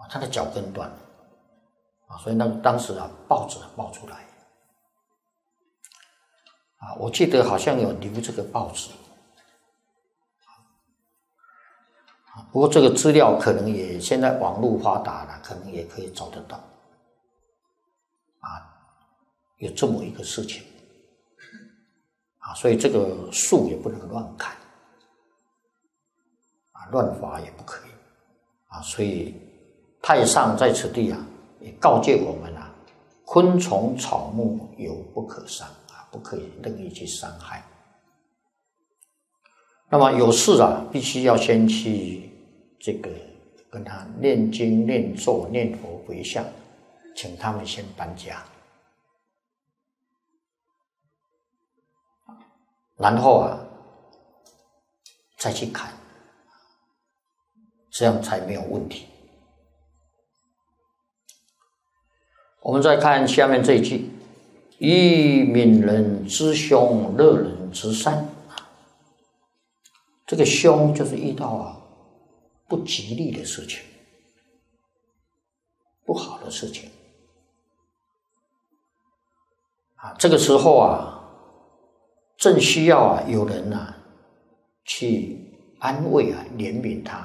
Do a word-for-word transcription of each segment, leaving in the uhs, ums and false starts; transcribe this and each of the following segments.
他的脚跟断了啊，所以那当时啊报纸报出来啊，我记得好像有留这个报纸啊，不过这个资料可能也现在网络发达了，可能也可以找得到啊，有这么一个事情啊，所以这个树也不能乱砍啊，乱伐也不可以啊，所以太上在此地啊，也告诫我们啊，昆虫草木有不可伤啊，不可以任意去伤害。那么有事啊，必须要先去这个跟他念经、念咒、念佛、回向，请他们先搬家，然后啊再去砍，这样才没有问题。我们再看下面这一句：遇悯人之凶，乐人之善。这个凶就是遇到啊不吉利的事情，不好的事情啊。这个时候啊，正需要啊有人啊去安慰啊、怜悯他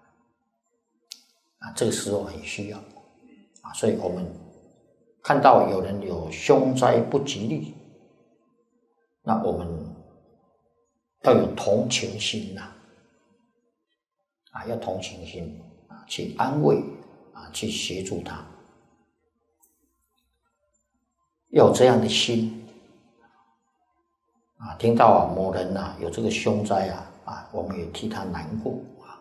啊。这个时候很需要啊，所以我们看到有人有凶灾不吉利，那我们要有同情心呐、啊，啊，要同情心啊，去安慰啊，去协助他，要有这样的心啊。听到啊某人呐、啊、有这个凶灾啊啊，我们也替他难过啊。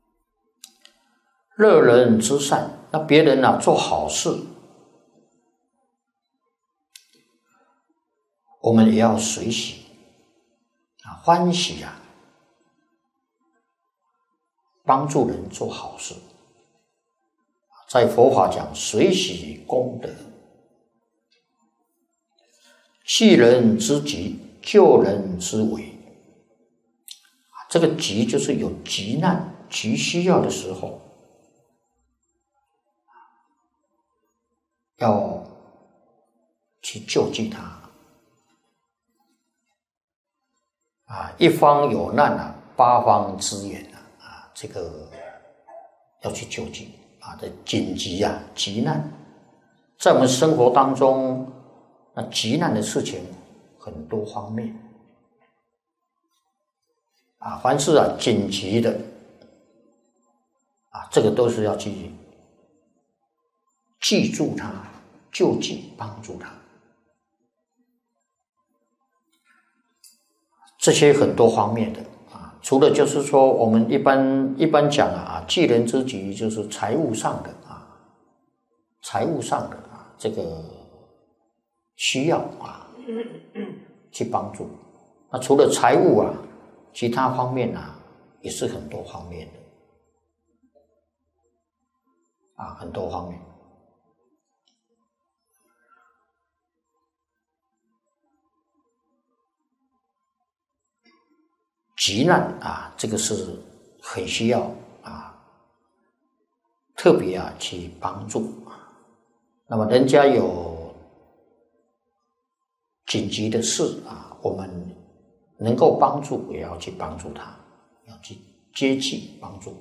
乐人之善，那别人啊做好事，我们也要随喜啊，欢喜啊，帮助人做好事。在佛法讲随喜功德，济人之急，救人之危。这个急就是有急难、急需要的时候，要去救济他。啊，一方有难啊，八方支援啊，啊，这个要去救济啊，这紧急啊，急难，在我们生活当中，那急难的事情很多方面啊，凡是啊紧急的啊，这个都是要去记住他，救济帮助他。这些很多方面的啊，除了就是说我们一般一般讲啊，济人之急就是财务上的啊，财务上的啊这个需要啊去帮助。那除了财务啊，其他方面啊也是很多方面的啊，很多方面。急难啊，这个是很需要啊，特别啊去帮助。那么人家有紧急的事啊，我们能够帮助也要去帮助他，要去接济帮助。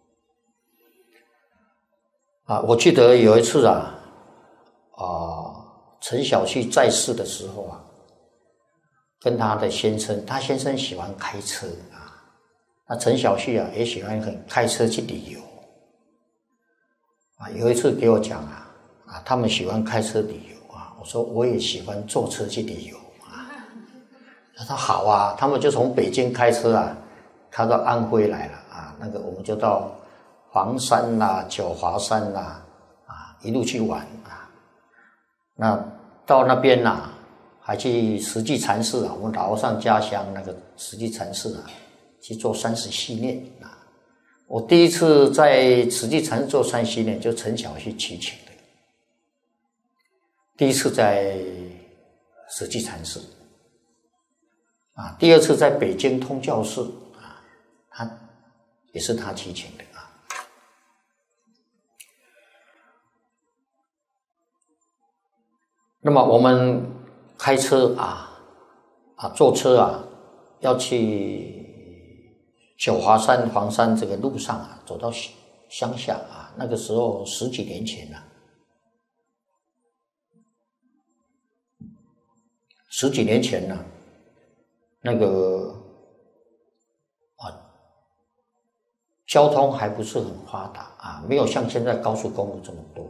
啊，我记得有一次啊，啊陈小旭在世的时候啊，跟他的先生，他先生喜欢开车啊，那陈小旭啊也喜欢很开车去旅游啊。有一次给我讲啊，啊他们喜欢开车旅游啊，我说我也喜欢坐车去旅游啊。他说好啊，他们就从北京开车啊，开到安徽来了啊，那个我们就到黄山啦、九华山啦啊，一路去玩啊。那到那边啊还去实际禅寺啊，我们老上家乡那个实际禅寺啊，去做三十系念啊。我第一次在实际禅寺做三十系念，就陈小旭祈请的。第一次在实际禅寺啊，第二次在北京通教寺啊，他也是他祈请的啊。 那么我们开车啊啊坐车啊，要去九华山、黄山这个路上啊，走到乡下啊，那个时候十几年前了、啊，十几年前呢、啊，那个啊交通还不是很发达啊，没有像现在高速公路这么多。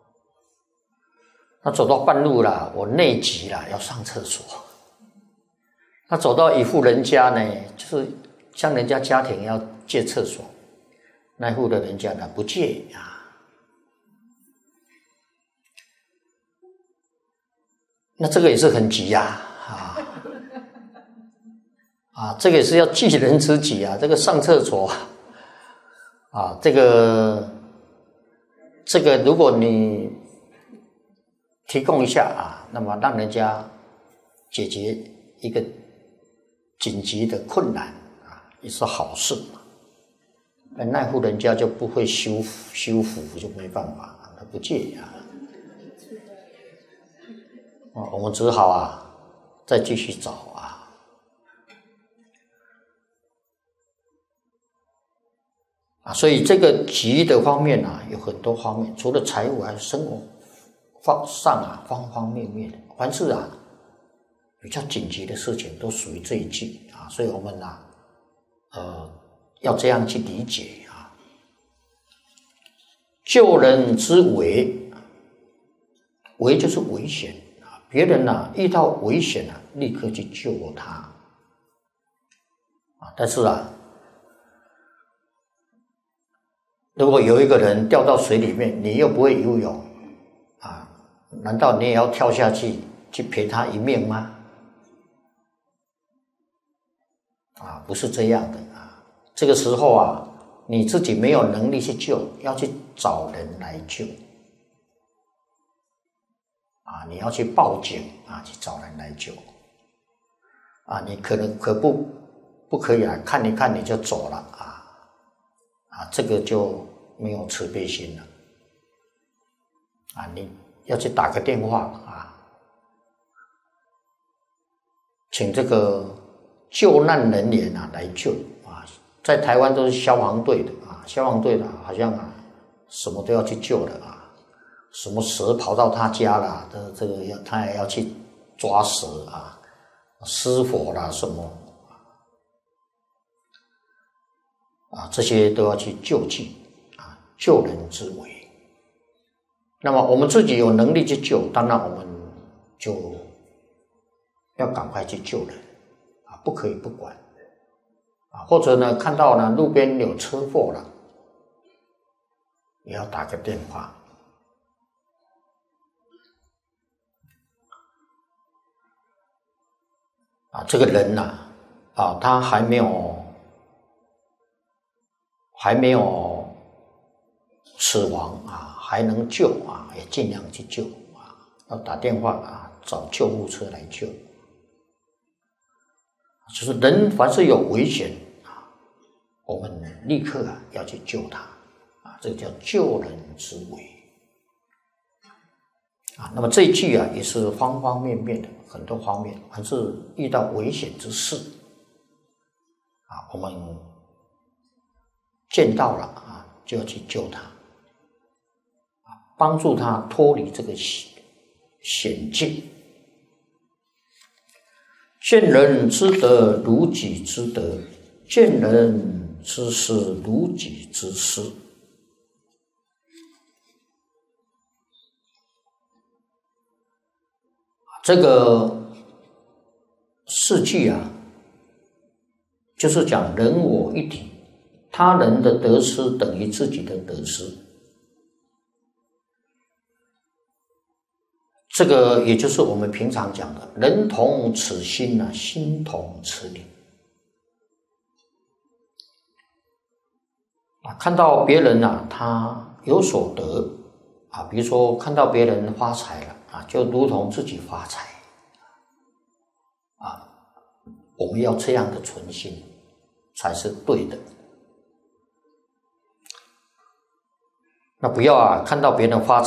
那走到半路了，我内急了，要上厕所。那走到一户人家呢，就是像人家家庭要借厕所，那户的人家呢不借啊。那这个也是很急呀，啊，啊，这个也是要济人之急啊。这个上厕所，啊，这个这个如果你提供一下啊，那么让人家解决一个紧急的困难啊，也是好事嘛。那那户人家就不会修修复，就没办法，他不借啊。哦，我们只好啊，再继续找啊。啊，所以这个急的方面啊，有很多方面，除了财务，还有生活方上啊，方方面面的，凡是啊比较紧急的事情，都属于这一句啊。所以我们啊，呃，要这样去理解啊。救人之危，危就是危险啊，别人啊遇到危险啊，立刻去救他啊。但是啊，如果有一个人掉到水里面，你又不会游泳啊，难道你也要跳下去去赔他一命吗？啊，不是这样的啊。这个时候啊，你自己没有能力去救，要去找人来救啊，你要去报警啊，去找人来救啊。你可能可不不可以啊，看一看你就走了啊啊，这个就没有慈悲心了啊。你要去打个电话啊，请这个救难人员啊来救啊。在台湾都是消防队的啊，消防队的好像啊什么都要去救的啊，什么蛇跑到他家了，这这个要他也要去抓蛇啊，失火啦什么啊，这些都要去救济啊，救人之危。那么我们自己有能力去救，当然我们就要赶快去救人啊，不可以不管啊。或者呢，看到呢路边有车祸了，也要打个电话啊。这个人呐 啊, 啊，他还没有还没有死亡啊，还能救啊，也尽量去救啊，要打电话啊，找救护车来救。就是人凡是有危险啊，我们立刻啊要去救他啊，这个叫救人之危啊。那么这一句啊也是方方面面的，很多方面，凡是遇到危险之事啊，我们见到了啊，就要去救他，帮助他脱离这个险境。见人之德如己之德，见人之失如己之失。这个四句啊，就是讲人我一体，他人的得失等于自己的得失。这个也就是我们平常讲的人同此心啊，心同此理啊。看到别人啊，他有所得啊，比如说看到别人发财了啊，就如同自己发财啊。我们要这样的存心才是对的。那不要啊，看到别人发财